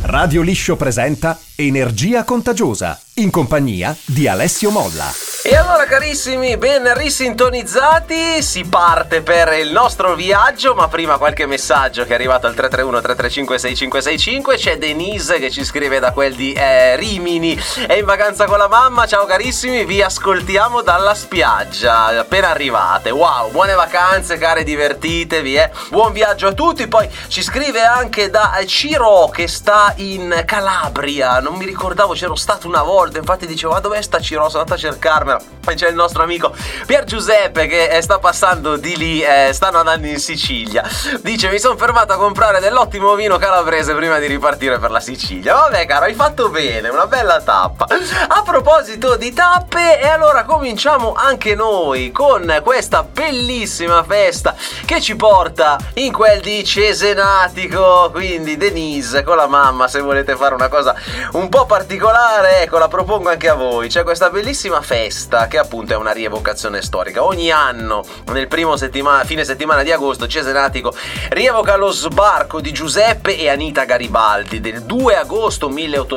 Radio Liscio presenta Energia Contagiosa, in compagnia di Alessio Molla. E allora carissimi, ben risintonizzati, si parte per il nostro viaggio, ma prima qualche messaggio che è arrivato al 331-335-6565. C'è Denise che ci scrive da quel di Rimini, è in vacanza con la mamma. Ciao carissimi, vi ascoltiamo dalla spiaggia, appena arrivate. Wow, buone vacanze care, divertitevi, buon viaggio a tutti. Poi ci scrive anche da Ciro che sta in Calabria, non mi ricordavo, c'ero stato una volta, infatti dicevo ma dov'è sta Ciro, sono andato a cercarmela. Poi c'è il nostro amico Pier Giuseppe che sta passando di lì, stanno andando in Sicilia. Dice mi sono fermato a comprare dell'ottimo vino calabrese prima di ripartire per la Sicilia. Vabbè caro, hai fatto bene, una bella tappa. A proposito di tappe, e allora cominciamo anche noi con questa bellissima festa che ci porta in quel di Cesenatico. Quindi Denise con la mamma, se volete fare una cosa un po' particolare, ecco, la propongo anche a voi. C'è questa bellissima festa che appunto è una rievocazione storica. Ogni anno nel primo fine settimana di agosto Cesenatico rievoca lo sbarco di Giuseppe e Anita Garibaldi del 2 agosto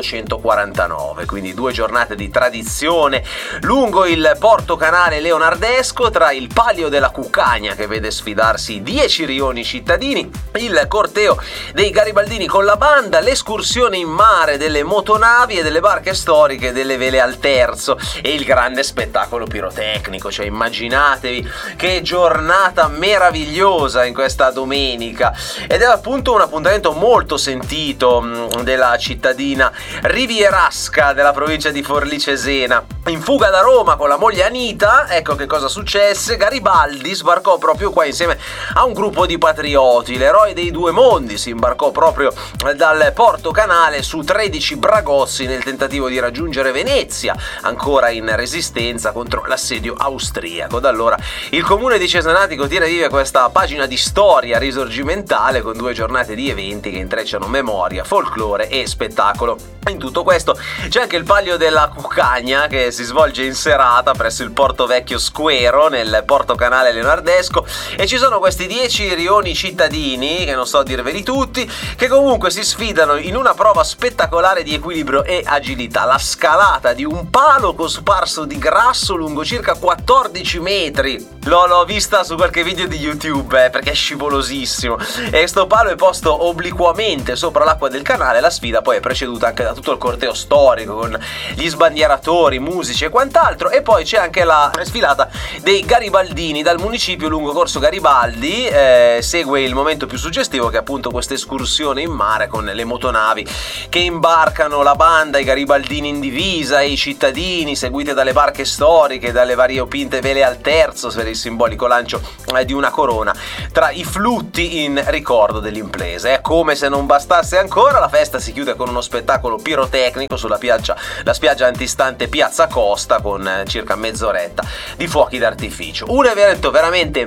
1849, quindi 2 giornate di tradizione lungo il porto canale leonardesco, tra il palio della Cuccagna che vede sfidarsi 10 rioni cittadini, il corteo dei garibaldini con la banda, l'escursione in mare delle motonavi e delle barche storiche delle vele al terzo e il grande spettacolo pirotecnico. Cioè immaginatevi che giornata meravigliosa in questa domenica, ed è appunto un appuntamento molto sentito della cittadina rivierasca della provincia di Forlì Cesena. In fuga da Roma con la moglie Anita, ecco che cosa successe: Garibaldi sbarcò proprio qua insieme a un gruppo di patrioti. L'eroe dei due mondi si imbarcò proprio dal porto canale su 13 bragozzi nel tentativo di raggiungere Venezia, ancora in resistenza contro l'assedio austriaco. Da allora il comune di Cesenatico tiene viva questa pagina di storia risorgimentale con 2 giornate di eventi che intrecciano memoria, folklore e spettacolo. In tutto questo c'è anche il palio della Cuccagna che si svolge in serata presso il Porto Vecchio Squero nel porto canale leonardesco, e ci sono questi 10 rioni cittadini, che non so dirveli tutti, che comunque si sfidano in una prova spettacolare di equilibrio e agilità: la scalata di un palo cosparso di grasso lungo circa 14 metri. L'ho vista su qualche video di YouTube perché è scivolosissimo, e sto palo è posto obliquamente sopra l'acqua del canale. La sfida poi è preceduta anche da tutto il corteo storico con gli sbandieratori, musici e quant'altro, e poi c'è anche la sfilata dei garibaldini dal municipio lungo corso Garibaldi. Segue il momento più suggestivo, che è appunto questa escursione in mare con le motonavi che imbarcano la banda, i garibaldini in divisa e i cittadini seguite dalle barche storiche, dalle variopinte vele al terzo per il simbolico lancio di una corona tra i flutti in ricordo dell'imprese. Come se non bastasse ancora, la festa si chiude con uno spettacolo pirotecnico sulla la spiaggia antistante Piazza Costa con circa mezz'oretta di fuochi d'artificio. Un evento veramente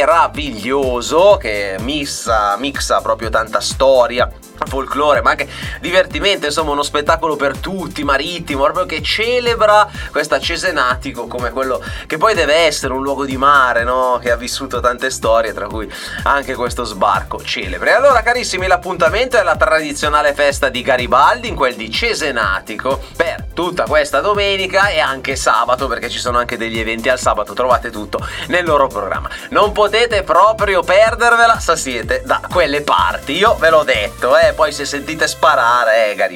meraviglioso che mixa proprio tanta storia, folklore, ma anche divertimento, insomma uno spettacolo per tutti, marittimo, proprio che celebra questa Cesenatico come quello che poi deve essere, un luogo di mare, no? Che ha vissuto tante storie, tra cui anche questo sbarco celebre. Allora carissimi, l'appuntamento è la tradizionale festa di Garibaldi in quel di Cesenatico per tutta questa domenica e anche sabato, perché ci sono anche degli eventi al sabato. Trovate tutto nel loro programma, non potete proprio perdervela se siete da quelle parti, io ve l'ho detto. Poi se sentite sparare, Garibaldi